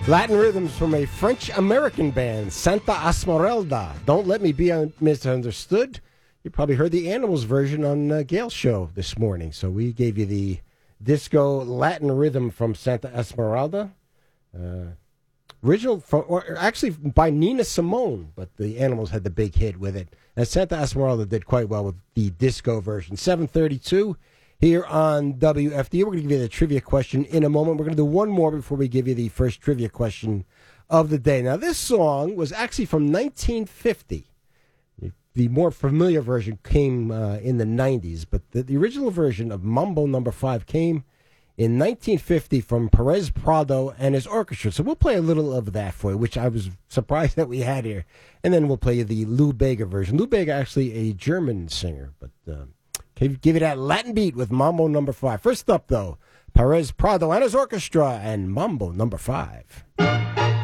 Latin rhythms from a French-American band, Santa Esmeralda. Don't Let Me Be Misunderstood. You probably heard the Animals version on Gail's show this morning. So we gave you the disco Latin rhythm from Santa Esmeralda. Original, actually by Nina Simone, but the Animals had the big hit with it. And Santa Esmeralda did quite well with the disco version. 7:32 here on WFD. We're going to give you the trivia question in a moment. We're going to do one more before we give you the first trivia question of the day. Now, this song was actually from 1950. The more familiar version came in the 90s, but the original version of Mambo No. 5 came in 1950 from Perez Prado and his orchestra. So we'll play a little of that for you, which I was surprised that we had here. And then we'll play you the Lou Bega version. Lou Bega, actually a German singer, but give you that Latin beat with Mambo No. 5. First up, though, Perez Prado and his orchestra and Mambo No. 5.